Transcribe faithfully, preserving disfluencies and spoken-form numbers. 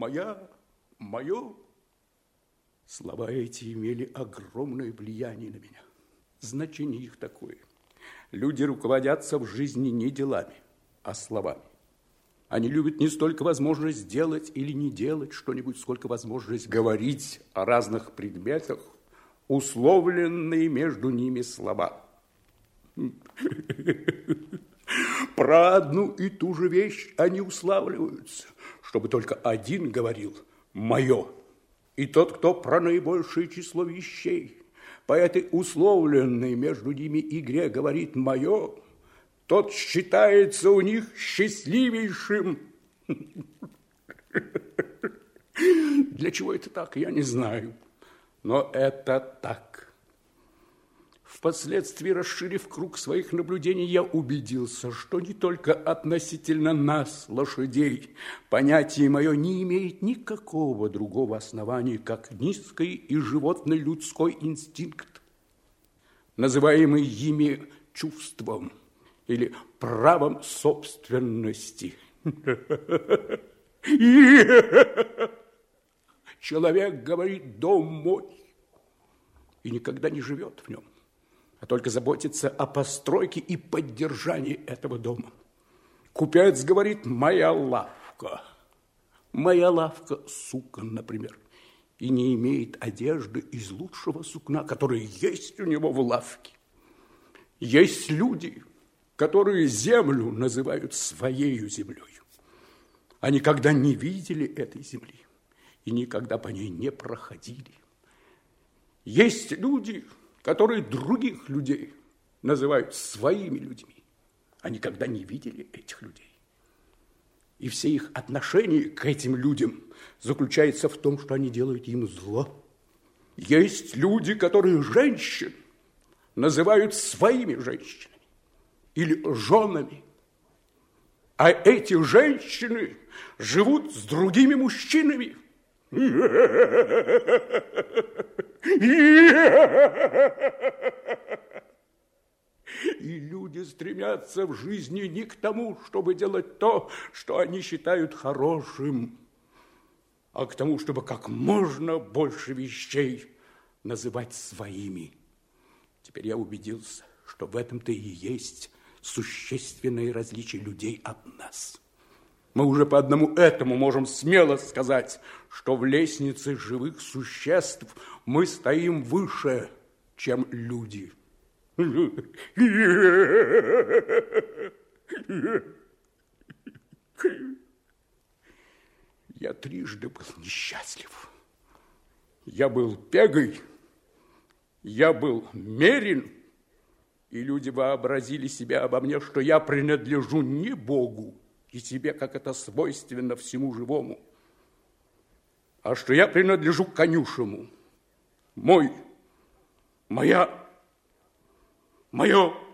моя, мое. Слова эти имели огромное влияние на меня. Значение их такое. Люди руководятся в жизни не делами, а словами. Они любят не столько возможность делать или не делать что-нибудь, сколько возможность говорить о разных предметах, условленные между ними слова. Про одну и ту же вещь они уславливаются, чтобы только один говорил «моё». И тот, кто про наибольшее число вещей по этой условленной между ними игре говорит «моё», тот считается у них счастливейшим. Для чего это так, я не знаю, но это так. Впоследствии, расширив круг своих наблюдений, я убедился, что не только относительно нас, лошадей, понятие мое не имеет никакого другого основания, как низкий и животно-людской инстинкт, называемый ими чувством или правом собственности. Человек говорит «дом мой» и никогда не живет в нем, а только заботится о постройке и поддержании этого дома. Купец говорит «моя лавка». Моя лавка сукон, например, и не имеет одежды из лучшего сукна, который есть у него в лавке. Есть люди, которые землю называют своею землей. Они никогда не видели этой земли и никогда по ней не проходили. Есть люди, которые других людей называют своими людьми, а никогда не видели этих людей. И все их отношение к этим людям заключается в том, что они делают им зло. Есть люди, которые женщин называют своими женщинами или женами, а эти женщины живут с другими мужчинами. И люди стремятся в жизни не к тому, чтобы делать то, что они считают хорошим, а к тому, чтобы как можно больше вещей называть своими. Теперь я убедился, что в этом-то и есть существенное различие людей от нас. Мы уже по одному этому можем смело сказать, что в лестнице живых существ мы стоим выше, чем люди. Я трижды был несчастлив. Я был пегой, я был мерен, и люди вообразили себя обо мне, что я принадлежу не Богу и себе, как это свойственно всему живому, а что я принадлежу конюшему. Мой, моя, мое.